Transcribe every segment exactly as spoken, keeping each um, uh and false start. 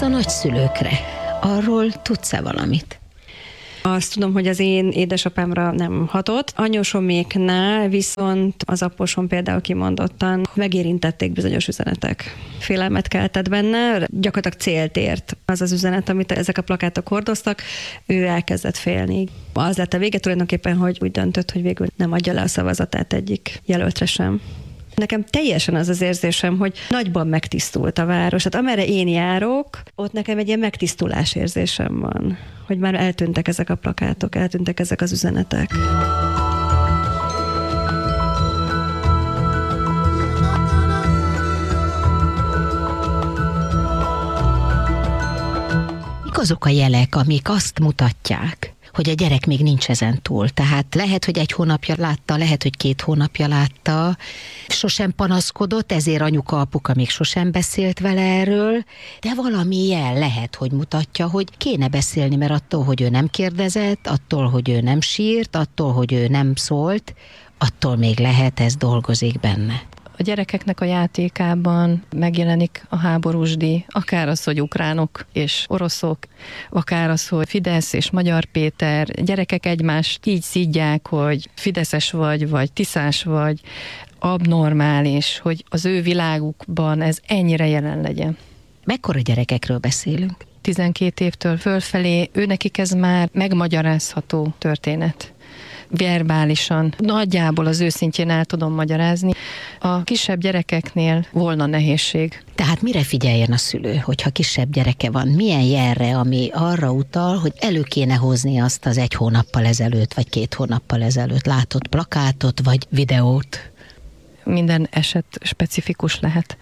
a nagyszülőkre? Arról tudsz-e valamit? Azt tudom, hogy az én édesapámra nem hatott. Anyósoméknál viszont az apósom például kimondottan megérintették bizonyos üzenetek. Félelmet keltett benne, gyakorlatilag célt ért az az üzenet, amit ezek a plakátok hordoztak, ő elkezdett félni. Az lett a vége tulajdonképpen, hogy úgy döntött, hogy végül nem adja le a szavazatát egyik jelöltre sem. Nekem teljesen az az érzésem, hogy nagyban megtisztult a város. Hát amerre én járok, ott nekem egy ilyen megtisztulás érzésem van, hogy már eltűntek ezek a plakátok, eltűntek ezek az üzenetek. Mik azok a jelek, amik azt mutatják, hogy a gyerek még nincs ezen túl. Tehát lehet, hogy egy hónapja látta, lehet, hogy két hónapja látta, sosem panaszkodott, ezért anyuka, apuka még sosem beszélt vele erről, de valami jel lehet, hogy mutatja, hogy kéne beszélni, mert attól, hogy ő nem kérdezett, attól, hogy ő nem sírt, attól, hogy ő nem szólt, attól még lehet, ez dolgozik benne. A gyerekeknek a játékában megjelenik a háborúsdi, akár az, hogy ukránok és oroszok, akár az, hogy Fidesz és Magyar Péter, gyerekek egymást így szidják, hogy fideszes vagy, vagy tiszás vagy, abnormális, hogy az ő világukban ez ennyire jelen legyen. Mekkora gyerekekről beszélünk? tizenkét évtől fölfelé, őnekik ez már megmagyarázható történet. Verbálisan, nagyjából az őszintjén el tudom magyarázni. A kisebb gyerekeknél volna nehézség. Tehát mire figyeljen a szülő, hogyha kisebb gyereke van? Milyen jelre, ami arra utal, hogy elő kéne hozni azt az egy hónappal ezelőtt, vagy két hónappal ezelőtt látott plakátot, vagy videót? Minden eset specifikus lehet.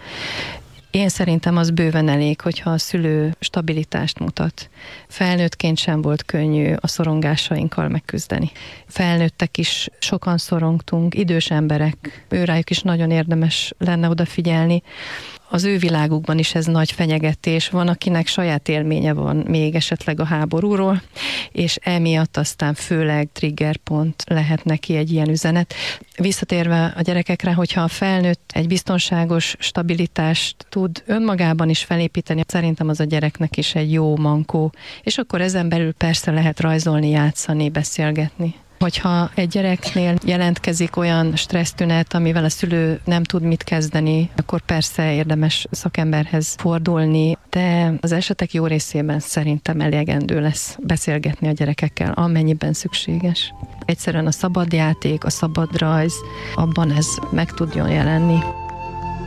Én szerintem az bőven elég, hogyha a szülő stabilitást mutat. Felnőttként sem volt könnyű a szorongásainkkal megküzdeni. Felnőttek is sokan szorongtunk, idős emberek, őrájuk is nagyon érdemes lenne odafigyelni. Az ő világukban is ez nagy fenyegetés. Van, akinek saját élménye van még esetleg a háborúról, és emiatt aztán főleg triggerpont lehet neki egy ilyen üzenet. Visszatérve a gyerekekre, hogyha a felnőtt egy biztonságos stabilitást tud önmagában is felépíteni, szerintem az a gyereknek is egy jó mankó, és akkor ezen belül persze lehet rajzolni, játszani, beszélgetni. Hogyha egy gyereknél jelentkezik olyan stressztünet, amivel a szülő nem tud mit kezdeni, akkor persze érdemes szakemberhez fordulni, de az esetek jó részében szerintem elegendő lesz beszélgetni a gyerekekkel, amennyiben szükséges. Egyszerűen a szabad játék, a szabad rajz, abban ez meg tudjon jelenni.